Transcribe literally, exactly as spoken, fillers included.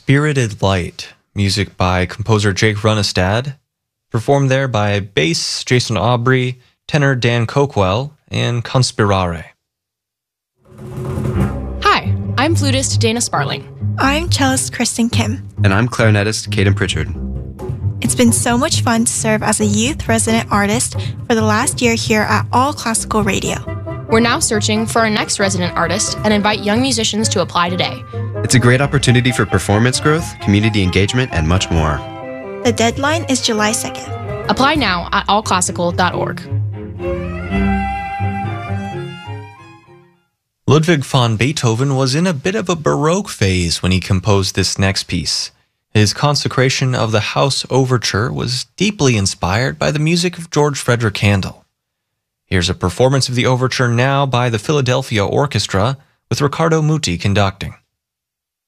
Spirited Light, music by composer Jake Runestad, performed there by bass Jason Aubrey, tenor Dan Coquell, and Conspirare. Hi, I'm flutist Dana Sparling. I'm cellist Kristen Kim. And I'm clarinetist Caden Pritchard. It's been so much fun to serve as a youth resident artist for the last year here at All Classical Radio. We're now searching for our next resident artist and invite young musicians to apply today. It's a great opportunity for performance growth, community engagement, and much more. The deadline is July second. Apply now at all classical dot org. Ludwig van Beethoven was in a bit of a Baroque phase when he composed this next piece. His consecration of the House Overture was deeply inspired by the music of George Frederick Handel. Here's a performance of the overture now by the Philadelphia Orchestra with Riccardo Muti conducting.